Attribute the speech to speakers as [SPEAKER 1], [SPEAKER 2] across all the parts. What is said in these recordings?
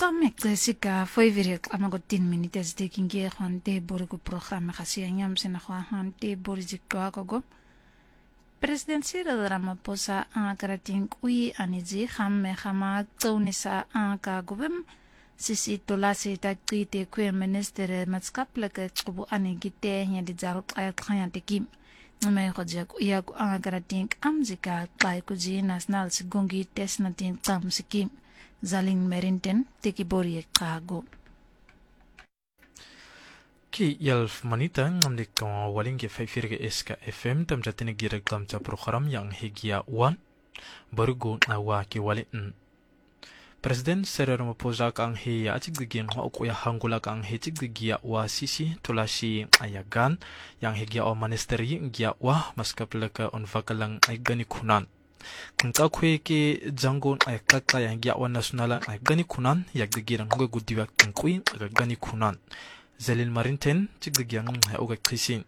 [SPEAKER 1] Samek Jessica foi virek amago 10 minutes de kingie hante borgo programma khasianyam sinakwa hante borizikwa gogo. President Cyril Ramaphosa angakarating ui aniji khamme khama tsaunisa angakagubem sisi tolasi takite kwe minister matskapleke tsubu anigite nya di jaruk ayat khayante kim. May khojak uyak angakarating amzika klay kuji national sigungi test natin tam sikim. Zaling Merinten teki boriek kago.
[SPEAKER 2] Ki yalf manita ngamdik waling ke faifirge SK FM tam jatine girek tam ca program yang higia wan barugo awa ki walin. Presiden Cyril Ramaphosa kang he acik digin ho ko ya hangula kang he cik digia wa sisi tulashi ayagan yang higia o ministeri gia wa maskapleka on vakalang ay gani kunan. Kung kwe ke jango ay kaka yang gyawa nasional ay gani kunan yak digirang huga gudiwak tungkui aga gani kunan. Zelin Marinten chigdigyang ay uga krisin.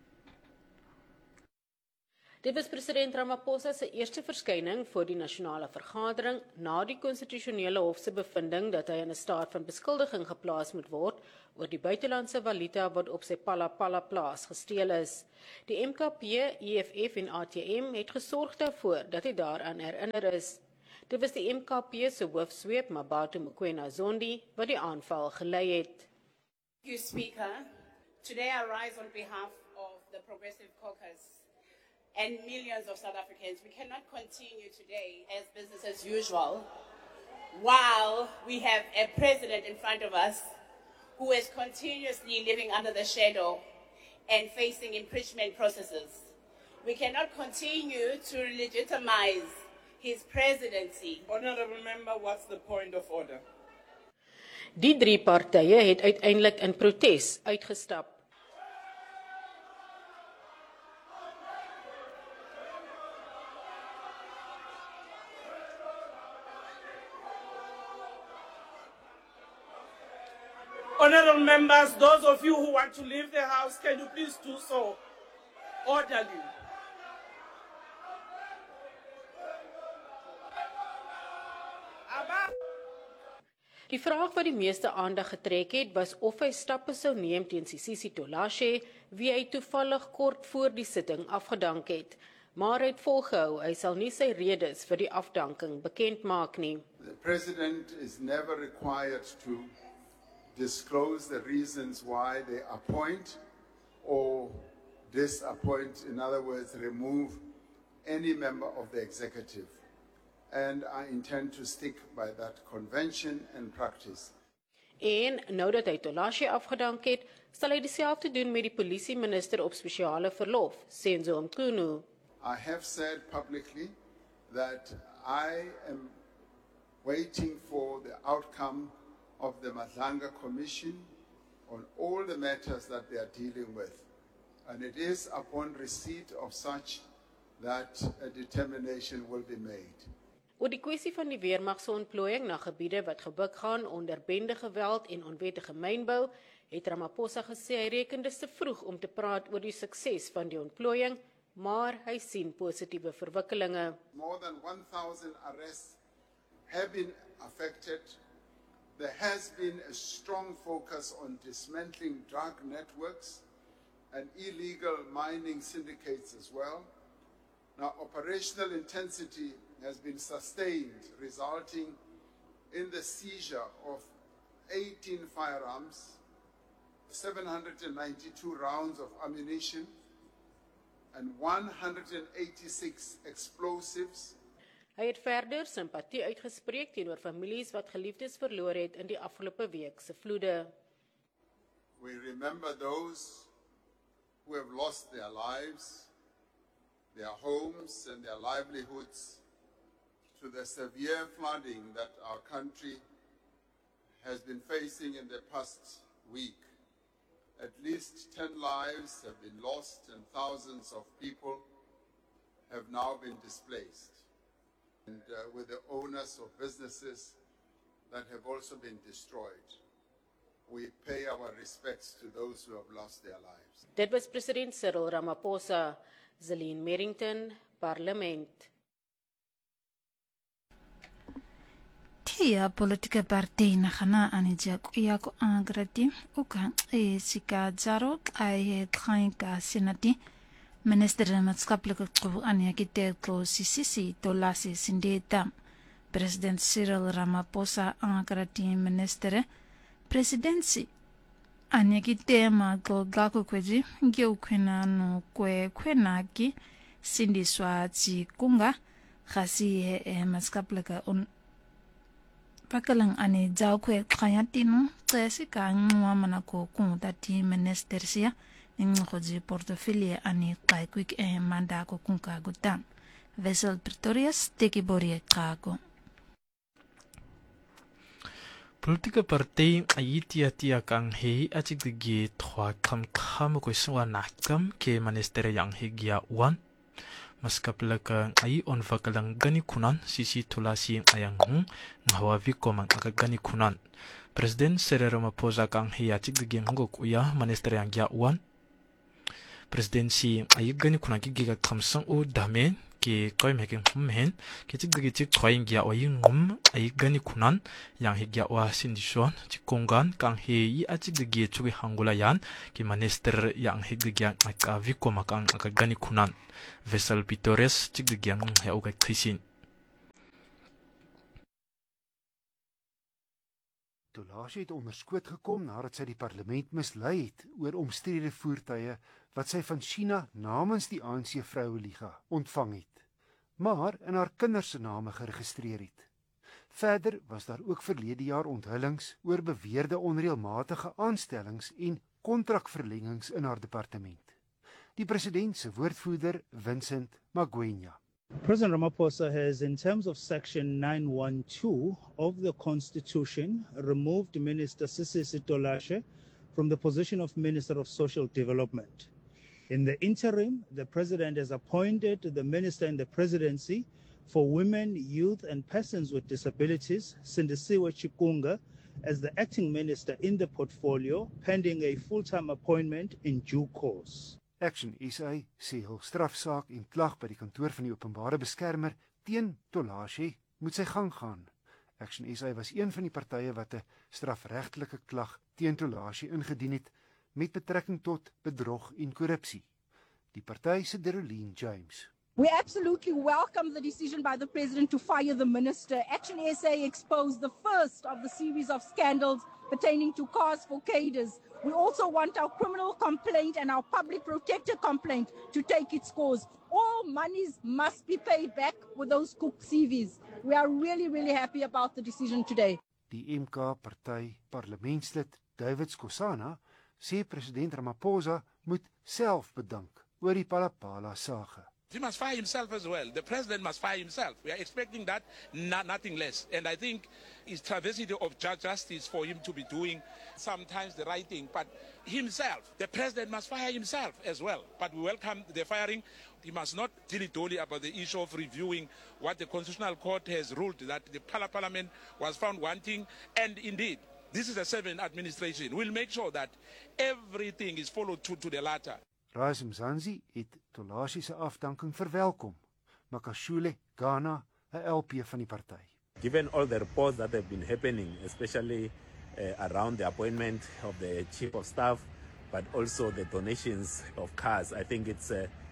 [SPEAKER 3] Dit was president Ramaphosa se eerste verskyning voor die nasionale vergadering na die konstitusionele hof se bevinding dat hy in 'n staat van beskuldiging geplaas moet word oor die buitelandse valuta wat op sy Palapala plaas gesteel is. Die MKP, EFF en ATM het gesorg daarvoor dat hy daaraan herinner is. Dit was die MKP se hoofsweep Mabato Mokoena Zondi wat die aanval gelei het.
[SPEAKER 4] Thank you, Speaker. Today I rise on behalf of the Progressive Caucus and millions of South Africans. We cannot continue today as business as usual while we have a president in front of us who is continuously living under the shadow and facing impeachment processes. We cannot continue to legitimize his presidency.
[SPEAKER 5] Honourable Member, what's the point of order?
[SPEAKER 3] Die drie partye het uiteindelik in protes uitgestap.
[SPEAKER 5] Honourable members, those of you who want to leave the house, can you please do so orderly?
[SPEAKER 3] Die vraag wat die meeste aandag getrek het, was of hy stappe sou neem teen Sisisi Tolashe, wie hy toevallig kort voor die sitting afgedank het. Maar hy het volgehou, hy sal nie sy redes vir die afdanking bekend maak nie.
[SPEAKER 6] The president is never required to disclose the reasons why they appoint or disappoint, in other words, remove any member of the executive. And I intend to stick by that convention and practice.
[SPEAKER 3] En nou dat hy Tolashe afgedank het, sal hy dieselfde doen met die polisieminister op spesiale verlof, Senzo Mchunu.
[SPEAKER 6] I have said publicly that I am waiting for the outcome of the Madlanga Commission on all the matters that they are dealing with. And it is upon receipt of such that a determination will be made.
[SPEAKER 3] Oor die kwessie van die weermag se ontplooiing na gebiede wat gebuk gaan onder bendegeweld en onwettige mynbou, het Ramaphosa gesê hy reken dis te vroeg om te praat oor die sukses van die ontplooiing, maar hy sien positiewe verwikkelinge.
[SPEAKER 6] More than 1,000 arrests have been affected. There has been a strong focus on dismantling drug networks and illegal mining syndicates as well. Now, operational intensity has been sustained, resulting in the seizure of 18 firearms, 792 rounds of ammunition, and 186 explosives.
[SPEAKER 3] Hy het verder simpatie uitgespreek teenoor families wat geliefdes verloor het in die afgelope week se vloede.
[SPEAKER 6] We remember those who have lost their lives, their homes and their livelihoods to the severe flooding that our country has been facing in the past week. At least 10 lives have been lost and thousands of people have now been displaced. And with the owners of businesses that have also been destroyed. We pay our respects to those who have lost their lives.
[SPEAKER 3] Dit was president Cyril Ramaphosa, Zelin Merrington, Parlement.
[SPEAKER 1] Ia politika party na khana anijia kuya ko agrati uka sika jaro ai khainka senati minister matskaplike qbu ania kite ko sisisi tolasi sindeta president Cyril Ramaphosa agrati minister presidency ania kite ma go gako kweji ngeu kwena no kwena ki sindi swa chi kunga khasi matskaplike on pakalang ani jaw kwe khayatinu tsesi ka ngwa manako kung tati minister sia ngoji portfolio ani kai quick manda ko kunka gutam vessel Pretorius teki borie kago
[SPEAKER 2] politika party ayitia kang he achik dige thwa kham ko swa nakam ke minister yang hegia one maskaplaka ai on vakalang gani kunan sisi tulasi ayang ngawa vikoman aka gani kunan president Cyril Ramaphosa kang hiya chigge ngok uya minister yang ya wan presidency ai gani kunan ki giga khamsang o dame ki koy meking men ki chigge chig khoing ya oi ngum ai gani kunan yang higya wa sindishon chikongan kang he I achigge chugi hangula yan ki minister yang higya aka vikoma kang aka gani kunan vessel Pretorius chigge yang he o ga khisin
[SPEAKER 7] Tolashi het onderskoot gekom nadat sy die parlement mislei het oor omstrede voertuie wat sy van China namens die ANC Vroueliga ontvang het, maar in haar kinders se name geregistreer het. Verder was daar ook verlede jaar onthullings oor beweerde onreëlmatige aanstellings en kontrakverlengings in haar departement. Die president se woordvoerder, Vincent Magwenya.
[SPEAKER 8] President Ramaphosa has, in terms of Section 912 of the Constitution, removed Minister Sisisi Tolashe from the position of Minister of Social Development. In the interim, the President has appointed the Minister in the Presidency for Women, Youth and Persons with Disabilities, Sindisiwe Chikunga, as the acting minister in the portfolio, pending a full-time appointment in due course.
[SPEAKER 7] Action SA sê hul strafsaak en klag by die kantoor van die openbare beskermer teen Tolashe moet sy gang gaan. Action SA was een van die partye wat 'n strafregtelike klag teen Tolashe ingedien het met betrekking tot bedrog en korrupsie. Die party se Derolene James.
[SPEAKER 9] We absolutely welcome the decision by the President to fire the minister. Action SA exposed the first of the series of scandals pertaining to cars for cadres. We also want our criminal complaint and our public protector complaint to take its course. All monies must be paid back with those cooked CVs. We are really happy about the decision today.
[SPEAKER 7] Die MK party parlementslid David Skosana sê president Ramaphosa moet self bedank oor die Palapala sage.
[SPEAKER 10] He must fire himself as well. The president must fire himself. We are expecting that, nothing less. And I think it's travesty of justice for him to be doing sometimes the right thing. But himself, the president must fire himself as well. But we welcome the firing. He must not dilly-dally about the issue of reviewing what the Constitutional Court has ruled, that the Parliament was found wanting. And indeed, this is a seven administration. We'll make sure that everything is followed to the latter.
[SPEAKER 7] Rais Mzansi het Tolashe se afdanking verwelkom. Makashule Ghana, 'n LP van die party.
[SPEAKER 11] Given all the reports that have been happening, especially around the appointment of the chief of staff, but also the donations of cars, I think it's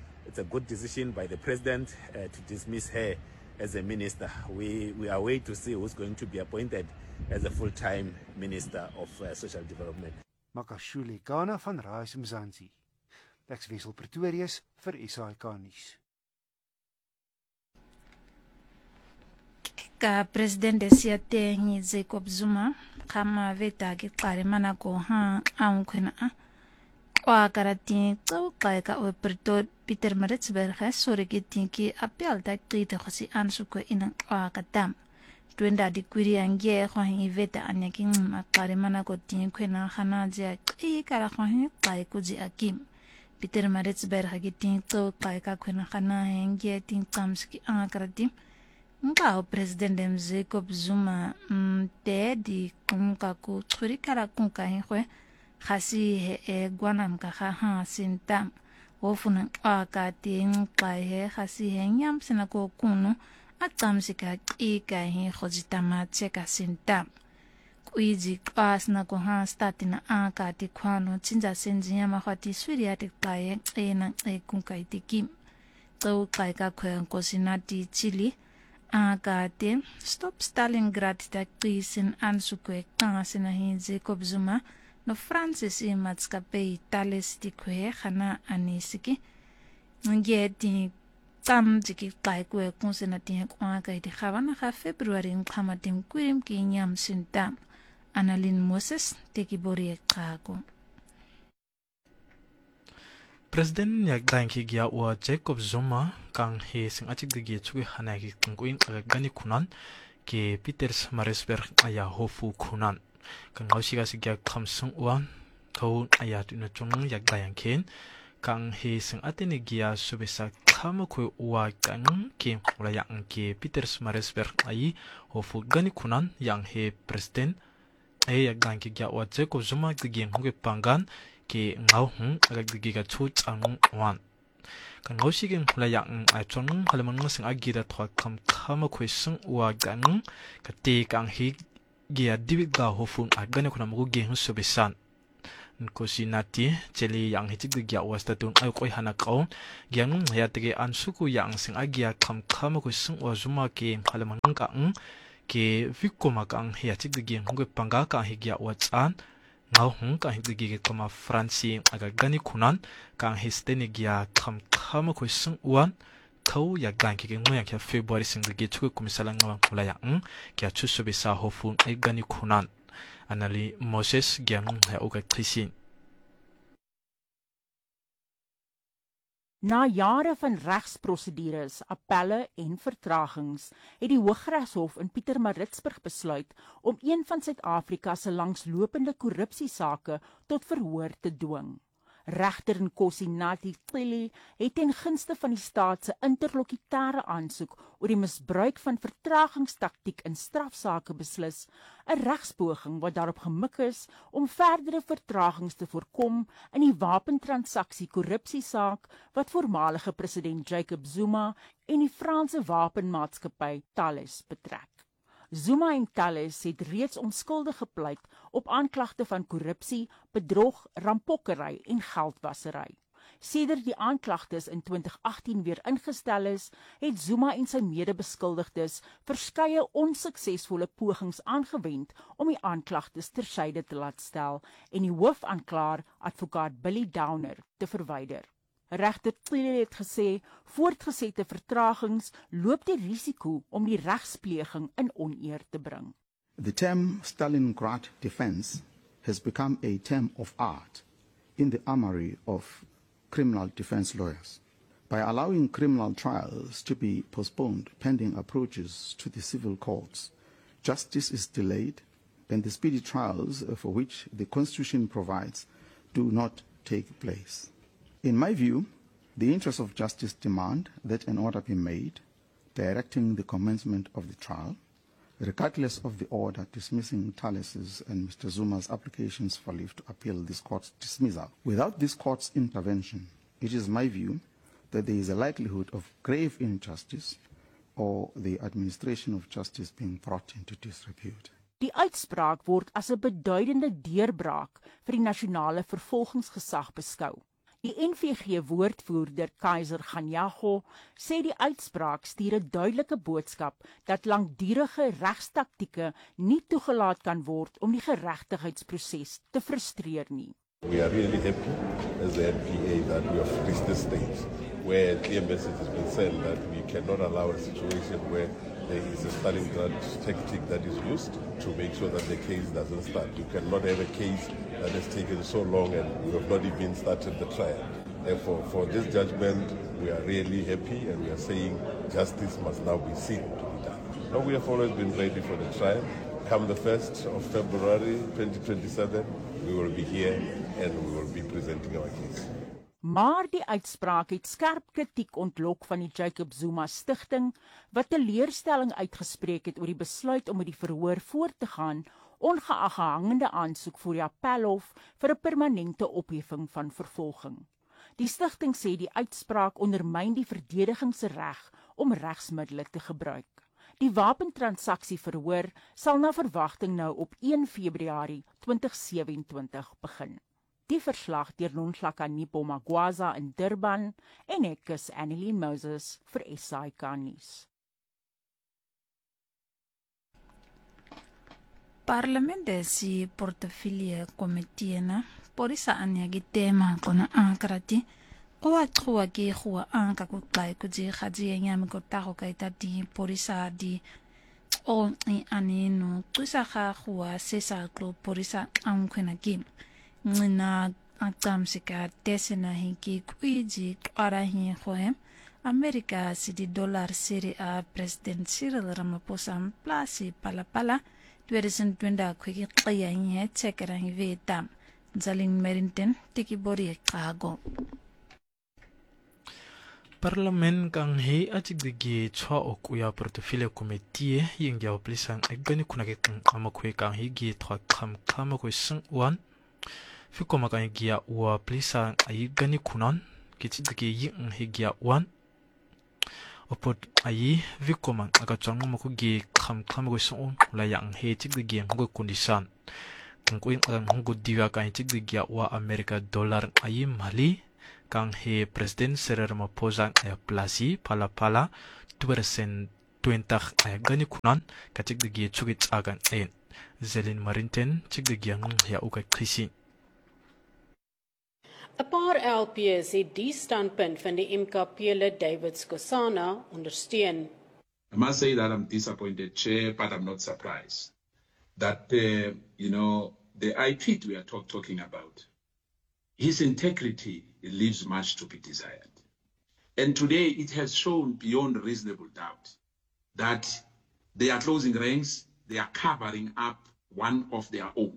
[SPEAKER 11] a good decision by the president to dismiss her as a minister. We are waiting to see who's going to be appointed as a full-time minister of social development.
[SPEAKER 7] Makashule Ghana van Rais Mzansi. Ek's Wessel Pretorius vir SAK nuus.
[SPEAKER 1] Ka president siate ngi Jacob Zuma kama veta ki qare mana ko ha kwena wa karati tso ka o Peter Maritzburg sore ki tinki apel ta qite khosi ansu ko ina wa katam twenda di kwiri angie ho hi veta anya ki qare mana ko tin kwena khana ja kara ho hi qai ku ji akim Peter Maritzburg ki tin tso ka kwena khana angie tin kamski karati Nga o president Jacob Zuma te di kunka ku tsuri kara kunka hwe khasi he gwanam ka ha sintam ofuna aka tin ka he khasi he nyam sina ko kunu Atamsika ika hi khojitama cheka sintam. Kuiji kwas na kuhan stati na anka ti kwano chinja senjinya mahwati swiriatik kaya na kunkai tikim. Tau kai ka kwen kosinati Chile. Anka te stop Stalingrad ta krisin ansukwe kansina hi Jacob Zuma no Francis i matskape Thales ti kwe khana anisiki. Ngeti tam jiki kai kwe konsina ti kwa kai ti khawana kha February nkhamatim kurim ki nyam sintam. Annalyn Moses teki bori kako.
[SPEAKER 2] President Yagdanki Gia wa Jacob Zuma kang he sing achik digi chuki hanaki kungkuin agani kunan ke Peters Marisberg aya hofu kunan. Kang hausiga si Gia kamsung uan kau aya tunachung Yagdayankin kang he sing atini Gia subisa kama kwe uwa kang ke ulayang ke Peters Marisberg ayi hofu gani kunan yang he President Yagdanki Gia wa Jacob Zuma digi nguge pangan ke ngau agak digi ga chut ang wan kan ngau sigin hula yang ai chong halamang sing agira thwa kama question wa gang ka te kang hi gia dibi ga hofun agane kuna mugo ge hu sobesan ko sinati cheli yang hi chig gia was tatun ai koi hana kaon gyang ya tege ansuku yang sing agia kama question wa Zuma ke halamang ka ke vikoma kang hi chig digi nguge panga ka hi gia wa chan ngau ka hidigi kama Franci aga gani kunan kang histeni gia kama ko sung uan kau ya ganki ke ngoyang ke February sing digi chuku kumisala ngawang kulaya kya chusubi sa hofun ay gani kunan Anali Moses gyang ya uga krisin.
[SPEAKER 12] Na jare van regsprosedures, appelle en vertragings, het die Hooggeregshof in Pietermaritzburg besluit om een van Suid-Afrika se langslopende korrupsiesake tot verhoor te dwing. Regter Nkosinati Cele het ten gunste van die staat se interlokutêre aansoek oor die misbruik van vertragingstaktiek in strafsake beslis, 'n regspoging wat daarop gemik is om verdere vertragings te voorkom in die wapentransaksie korrupsiesaak wat voormalige president Jacob Zuma en die Franse wapenmaatskappy Thales betrek. Zuma en Thales het reeds onskuldig gepleit op aanklagte van korrupsie, bedrog, rampokkery en geldwasery. Sedert die aanklagtes in 2018 weer ingestel is, het Zuma en sy medebeskuldigdes verskeie onsuksesvolle pogings aangewend om die aanklagtes tersyde te laat stel en die hoofaanklaer, advokaat Billy Downer, te verwyder. Regter Cele het gesê, voortgesette vertragings loop die risiko om die regspleging in oneer te bring.
[SPEAKER 13] The term Stalingrad defense has become a term of art in the armory of criminal defense lawyers. By allowing criminal trials to be postponed pending approaches to the civil courts, justice is delayed and the speedy trials for which the Constitution provides do not take place. In my view, the interests of justice demand that an order be made directing the commencement of the trial, regardless of the order dismissing Thales's and Mr. Zuma's applications for leave to appeal this court's dismissal. Without this court's intervention, it is my view that there is a likelihood of grave injustice or the administration of justice being brought into disrepute.
[SPEAKER 12] Die uitspraak word as 'n beduidende deurbraak vir die nasionale vervolgingsgesag beskou. Die NVG-woordvoerder Kaiser Ganyago sê die uitspraak stuur 'n duidelike boodskap dat langdurige regstaktieke nie toegelaat kan word om die geregtigheidsproses te frustreer nie.
[SPEAKER 14] We are really happy as the NPA that we have reached this stage where a clear message has been sent that we cannot allow a situation where there is a Stalingrad tactic that is used to make sure that the case doesn't start. You cannot have a case that has taken so long and we have not even started the trial. Therefore, for this judgment, we are really happy and we are saying justice must now be seen to be done. Now, we have always been ready for the trial. Come the 1st of February 2027, we will be here and we will be presenting our case.
[SPEAKER 12] Maar die uitspraak het skerp kritiek ontlok van die Jacob Zuma Stichting, wat teleurstelling uitgespreek het oor die besluit om met die verhoor voort te gaan, ongeag 'n hangende aansoek voor die Appelhof vir 'n permanente opheffing van vervolging. Die stigting sê die uitspraak ondermyn die verdediging se reg om regsmiddele te gebruik. Die wapentransaksie verhoor sal na verwagting nou op 1 Februarie 2027 begin. Die verslag deur Nonhlakanipo Magwaza in Durban en ek is Annelien Moses vir SAK nuus.
[SPEAKER 1] Parlamento si portafilio comitiena porisa anyagi tema kona ankrati o atwa ki khua anka ku tlai ku ji khaji nyam ko ta ko kaita di porisa di o I aninu tuisa kha khua sesa klo porisa ankhena kim ngina atamsika desena hinki kuiji arahi khoem America si di dollar siri a President Cyril Ramaphosa plasi palapala 2020 kweki qaya nye tsekera hiveta Zalin Merrington tiki bori kago.
[SPEAKER 2] Parlement kang hei atigdigi chwa okuya portofile komitie yingya oplisan agani kunake amakwe kang hei gi thwa kham ko sing wan fikoma kang gi wa plisa ayigani kunan kitidigi yin hei wan opot ayi vikoma agachang mako gi kham ko sing la yang hei tigdigi ngo condition kang ko ngo diwa kang tigdigi wa America dollar ayi mali kang he President Cyril Ramaphosa ay plasi pala 2020 ay gani kunan katigdigi chugit agan ayin Zelin Marinten chigdigi ya ukay krisi.
[SPEAKER 3] 'n Paar LPs het die standpunt van die MKP-lid David Skosana ondersteun.
[SPEAKER 10] I must say that I'm disappointed, Chair, but I'm not surprised that the IP we are talking about, his integrity leaves much to be desired. And today it has shown beyond reasonable doubt that they are closing ranks, they are covering up one of their own.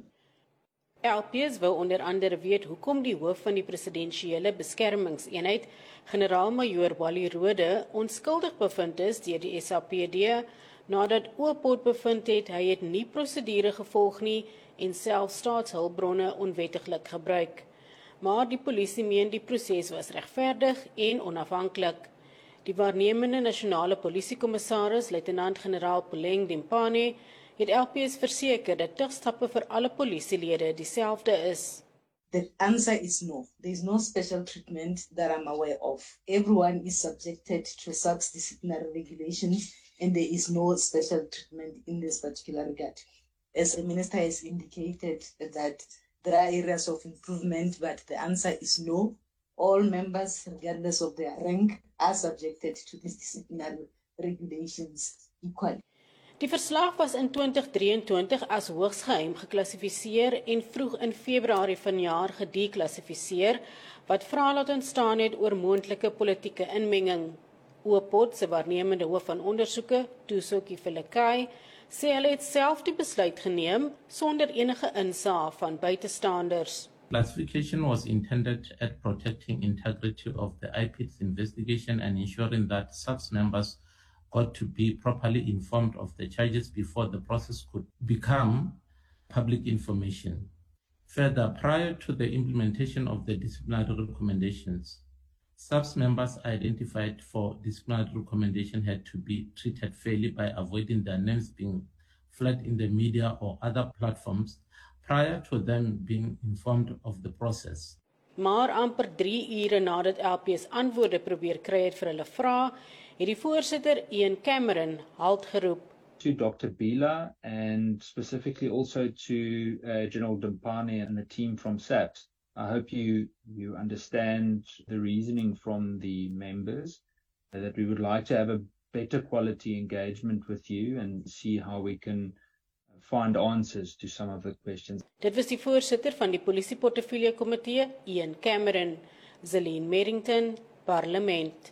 [SPEAKER 3] LPs wou onder andere weet hoekom die hoof van die presidensiële beskermingseenheid, generaal-majoor Wally Rode, onskuldig bevind is deur die SAPD nadat Oopot bevind het hy het nie prosedure gevolg nie en self staatshulpbronne onwettiglik gebruik. Maar die polisie meen die proses was regverdig en onafhanklik. Die waarnemende nasionale polisiekommissaris, luitenant-generaal Poleng Dempane, het LPS verseker dat terugstappe vir alle polisielede dieselfde is.
[SPEAKER 15] The answer is no. There is no special treatment that I'm aware of. Everyone is subjected to such disciplinary regulations and there is no special treatment in this particular regard. As the Minister has indicated that there are areas of improvement, but the answer is no. All members, regardless of their rank, are subjected to these disciplinary regulations equally.
[SPEAKER 3] Die verslag was in 2023 as hoogs geheim geklassifiseer en vroeg in Februarie vanjaar gedeklassifiseer, wat vrae laat ontstaan het oor moontlike politieke inmenging. Oopot se waarnemende hoof van ondersoeke, Tusoki Felekai, sê hulle het self die besluit geneem sonder enige insaag van buitestanders.
[SPEAKER 16] Classification was intended at protecting integrity of the IP's investigation and ensuring that SAPS members got to be properly informed of the charges before the process could become public information. Further, prior to the implementation of the disciplinary recommendations, SAPS members identified for disciplinary recommendation had to be treated fairly by avoiding their names being flagged in the media or other platforms prior to them being informed of the process.
[SPEAKER 3] Maar amper 3 ure nadat LPS antwoorde probeer kry het vir hulle vrae, het die voorsitter Ian Cameron halt geroep.
[SPEAKER 17] To Dr. Bila and specifically also to General Dempane and the team from SAPS. I hope you understand the reasoning from the members that we would like to have a better quality engagement with you and see how we can find answers to some of the questions.
[SPEAKER 3] Dit was die voorsitter van die polisieportefeulje komitee, Ian Cameron. Zelin Merrington, Parlement.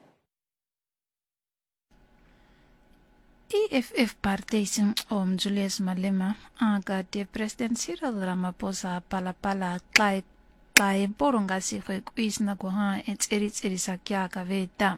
[SPEAKER 1] EFF partijsen om Julius Malema aga de president Cyril Ramaphosa palapala klai boronga si kwis na goha etseri sakya veta.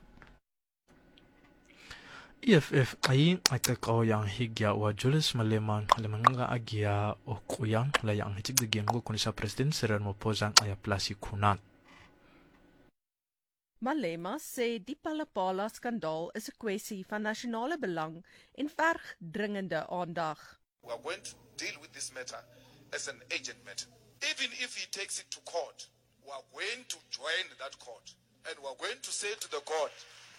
[SPEAKER 2] EFF ay atakaw yang higya wa Julius Malema lemanga agia o kuyang la yang hitik de gengo kunisa president Cyril Ramaphosa ay plasi kunan.
[SPEAKER 18] Malema sê die Palapala-skandaal is 'n kwessie van nasionale belang en verg dringende aandag.
[SPEAKER 19] We are going to deal with this matter as an agent matter. Even if he takes it to court, we are going to join that court. And we are going to say to the court,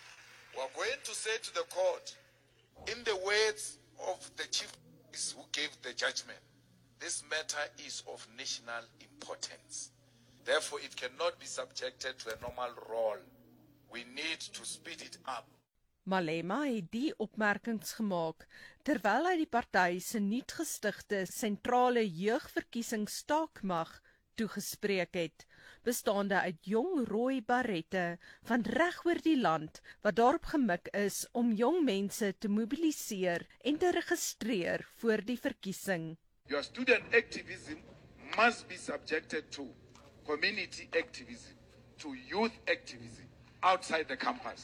[SPEAKER 19] in the words of the chief who gave the judgment, this matter is of national importance. Therefore, it cannot be subjected to a normal roll. We need to speed it up.
[SPEAKER 18] Malema het die opmerkings gemaak terwyl hy die party se nuut gestigte sentrale jeugverkiesingsstaakmag toegespreek het, bestaande uit jong rooi barrette van reg oor die land wat daarop gemik is om jong mense te mobiliseer en te registreer voor die verkiesing.
[SPEAKER 19] Your student activism must be subjected to community activism, to youth activism outside the campus.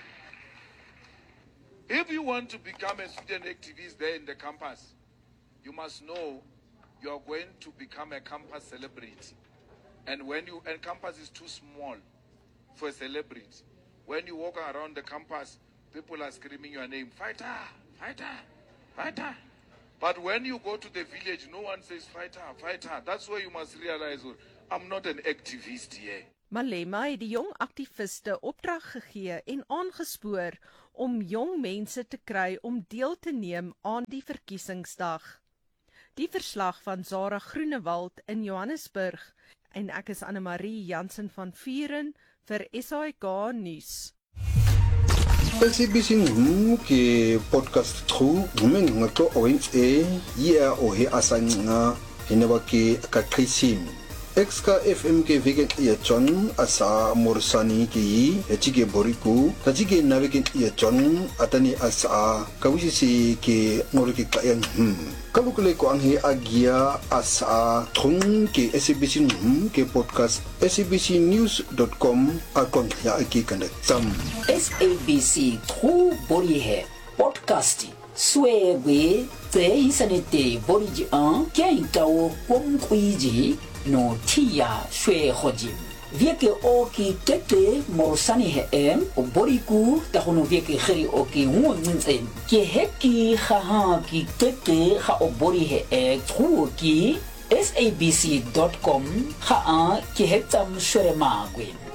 [SPEAKER 19] If you want to become a student activist there in the campus, you must know you are going to become a campus celebrity. And campus is too small for a celebrity. When you walk around the campus, people are screaming your name, fighter, fighter, fighter. But when you go to the village, no one says fighter, fighter. That's why you must realize, I'm not an activist here.
[SPEAKER 18] Malema het die jong aktiviste opdrag gegee en aangespoor om jong mense te kry om deel te neem aan die verkiesingsdag. Die verslag van Zara Groenewald in Johannesburg en ek is Anne-Marie Jansen van Vuren vir SAK Nuus.
[SPEAKER 20] SABC ke podcast trou men ngato oins ya ohe asanga hinaba ke kakrisim Exka FM ke vegan ya John asa morsani ki echike boriku tajike navegen ya John atani asa kawisi ke ngorike kayan kalukule ko anghe agia asa thong ke SABC ke podcast sabcnews.com akon ya aki kandak tam
[SPEAKER 21] SABC trou bori hai podcasting swebe te insanete bori ji an kya kao kom kuiji no tia shwe hojim vieke oki tete morsani he o boriku ta hono vieke khiri oki wonzen ke heki kha ki tete kha o bori he truki sabc.com kha ki hetam shwe ma gwen